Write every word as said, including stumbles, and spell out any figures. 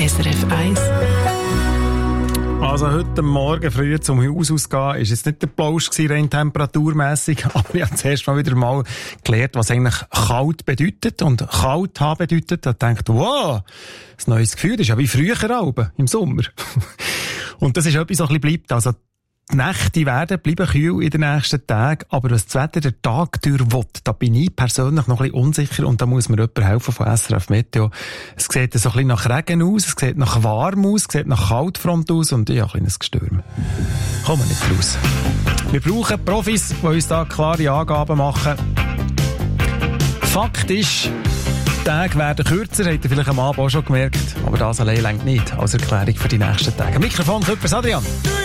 S R F eins. Also heute Morgen früh zum Haus ausgehen, ist jetzt nicht der Plausch gewesen, rein temperaturmässig, aber ich habe zuerst mal wieder mal gelernt, was eigentlich kalt bedeutet. Und kalt haben bedeutet, da denkt, wow, ein neues Gefühl, das ist ja wie früher Alben, im Sommer. Und das ist etwas, was ein bisschen bleibt. Also die Nächte werden bleiben kühl in den nächsten Tagen, aber was das Wetter der Tag durch will, da bin ich persönlich noch ein bisschen unsicher und da muss mir jemand helfen von S R F Meteo. Es sieht so ein bisschen nach Regen aus, es sieht nach warm aus, es sieht nach Kaltfront aus und ich habe ein kleines Gestürm. Kommen wir nicht raus. Wir brauchen Profis, die uns da klare Angaben machen. Fakt ist, die Tage werden kürzer, habt ihr vielleicht am Abend auch schon gemerkt, aber das allein reicht nicht als Erklärung für die nächsten Tage. Mikrofon Küppers, Adrian.